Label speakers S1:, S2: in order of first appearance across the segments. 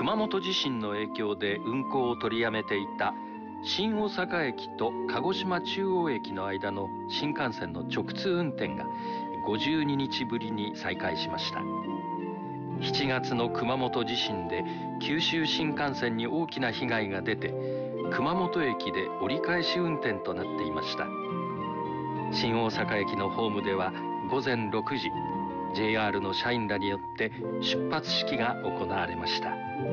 S1: 熊本地震の影響で運行を取りやめていた新大阪駅と鹿児島中央駅の間の新幹線の直通運転が52日ぶりに再開しました。7月の熊本地震で九州新幹線に大きな被害が出て、熊本駅で折り返し運転となっていました。新大阪駅のホームでは午前6時 JR の社員らによって出発式が行われました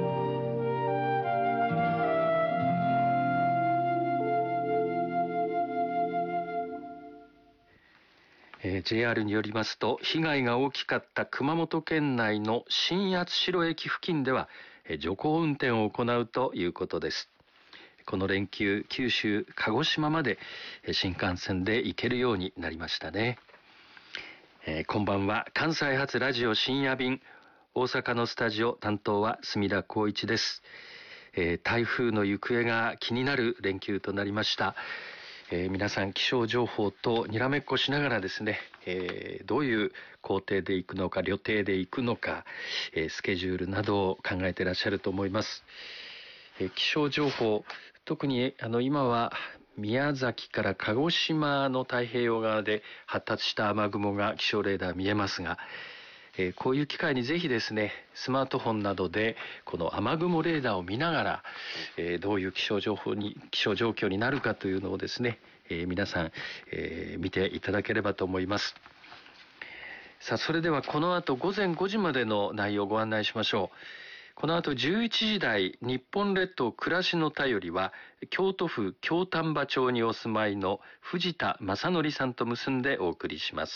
S1: 。JR によりますと、被害が大きかった熊本県内の新八代駅付近では徐行運転を行うということです。この連休、九州、鹿児島まで新幹線で行けるようになりましたね。こんばんは。関西発ラジオ深夜便、大阪のスタジオ担当は隅田光一です。台風の行方が気になる連休となりました。皆さん気象情報とにらめっこしながらですね、どういう工程で行くのか、旅程で行くのか、スケジュールなどを考えていらっしゃると思います。気象情報、特に今は宮崎から鹿児島の太平洋側で発達した雨雲が気象レーダー見えますが、こういう機会にぜひですね、スマートフォンなどでこの雨雲レーダーを見ながら、どういう気象状況になるかというのをですね、皆さん、見ていただければと思います。さあ、それではこの後午前5時までの内容をご案内しましょう。この後11時台、日本列島暮らしの便りは、京都府京丹波町にお住まいの藤田正則さんと結んでお送りします。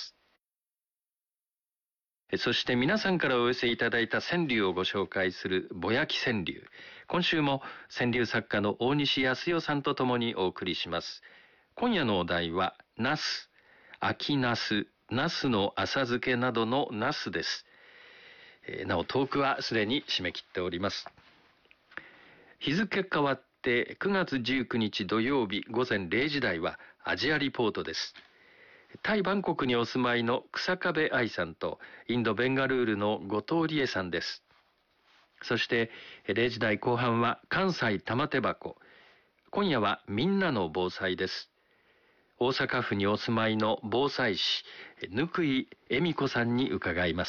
S1: そして皆さんからお寄せいただいた川柳をご紹介するぼやき川柳。今週も川柳作家の大西康代さんとともにお送りします。今夜のお題は、ナス、秋ナス、ナスの浅漬けなどのナスです。なおトークはすでに締め切っております。日付変わって9月19日土曜日午前0時台はアジアリポートです。タイバンコクにお住まいの草壁愛さんとインドベンガルールの後藤理恵さんです。そして0時台後半は関西玉手箱。今夜はみんなの防災です。大阪府にお住まいの防災士貫井恵美子さんに伺います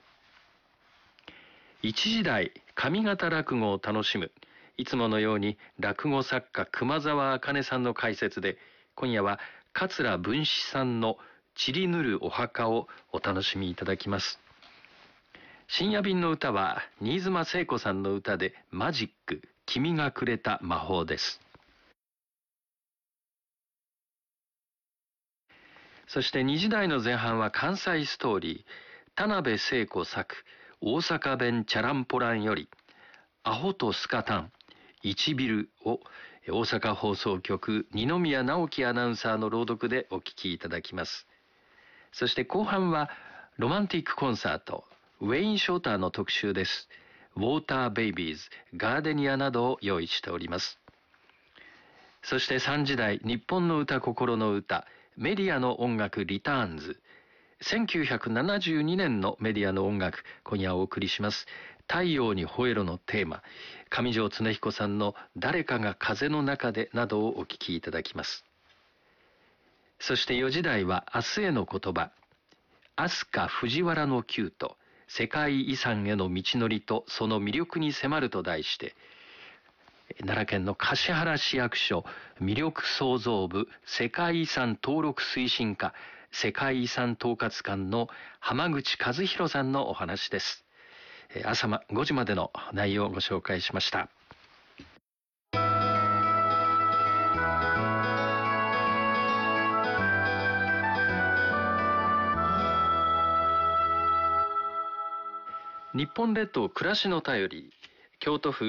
S1: 。1時台上方落語を楽しむ。いつものように落語作家熊沢茜さんの解説で、今夜は桂文枝さんの散りぬるお墓をお楽しみいただきます。深夜便の歌は新妻聖子さんの歌でマジック、君がくれた魔法です。そして2時台の前半は関西ストーリー、田辺聖子作大阪弁チャランポランよりアホとスカタン1ビルを大阪放送局二宮直樹アナウンサーの朗読でお聞きいただきます。そして後半はロマンティックコンサート、ウェイン・ショーターの特集です。ウォーターベイビーズ、ガーデニアなどを用意しております。そして3時台、日本の歌心の歌、メディアの音楽リターンズ。1972年のメディアの音楽、今夜お送りします。太陽に吠えろのテーマ、上條恒彦さんの誰かが風の中でなどをお聞きいただきます。そして4時台は明日への言葉、飛鳥藤原の九と世界遺産への道のりとその魅力に迫ると題して、奈良県の橿原市役所魅力創造部世界遺産登録推進課世界遺産統括官の浜口和弘さんのお話です。朝5時までの内容をご紹介しました。日本列島暮らしの便り、京都府